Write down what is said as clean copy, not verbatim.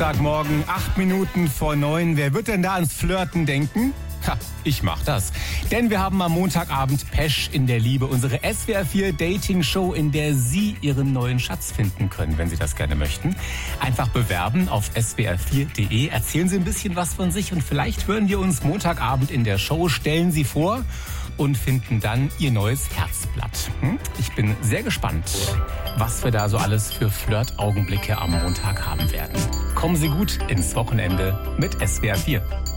Dienstagmorgen, 8 Minuten vor 9. Wer wird denn da ans Flirten denken? Ha, ich mach das. Denn wir haben am Montagabend Pesch in der Liebe, unsere SWR4 Dating-Show, in der Sie Ihren neuen Schatz finden können, wenn Sie das gerne möchten. Einfach bewerben auf swr4.de, erzählen Sie ein bisschen was von sich und vielleicht hören wir uns Montagabend in der Show, stellen Sie vor und finden dann Ihr neues Herzblatt. Ich bin sehr gespannt, was wir da so alles für Flirt-Augenblicke am Montag haben werden. Kommen Sie gut ins Wochenende mit SWR4.